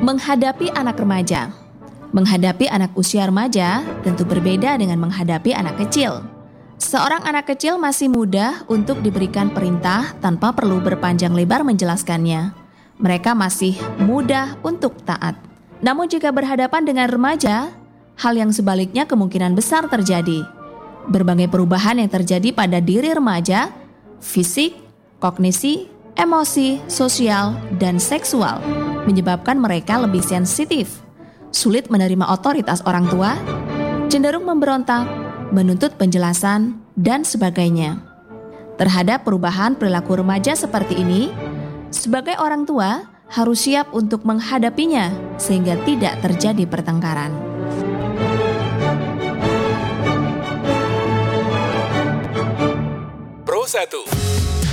Menghadapi anak remaja. Menghadapi anak usia remaja tentu berbeda dengan menghadapi anak kecil. Seorang anak kecil masih mudah untuk diberikan perintah tanpa perlu berpanjang lebar menjelaskannya. Mereka masih mudah untuk taat. Namun jika berhadapan dengan remaja, hal yang sebaliknya kemungkinan besar terjadi. Berbagai perubahan yang terjadi pada diri remaja, fisik, kognisi, emosi, sosial, dan seksual menyebabkan mereka lebih sensitif, sulit menerima otoritas orang tua, cenderung memberontak, menuntut penjelasan, dan sebagainya. Terhadap perubahan perilaku remaja seperti ini, sebagai orang tua harus siap untuk menghadapinya sehingga tidak terjadi pertengkaran. Pro 1